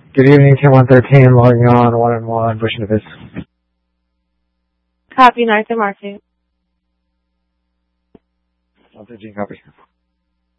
Good evening, 10-113, logging on, 1-1, pushing to this. Copy, North Market. 113, copy.